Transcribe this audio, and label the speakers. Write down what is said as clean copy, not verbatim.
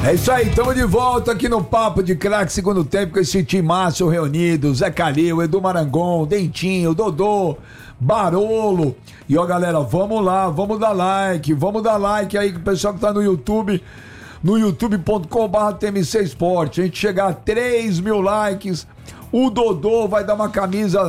Speaker 1: É isso aí, estamos de volta aqui no Papo de Craque, segundo tempo, com esse timaço reunido, Zé Calil, Edu Marangon, Dentinho, Dodô, Barolo. E ó, galera, vamos lá, vamos dar like aí, que o pessoal que tá no YouTube, no youtube.com/TMC Esporte, a gente chegar a 3 mil likes, o Dodô vai dar uma camisa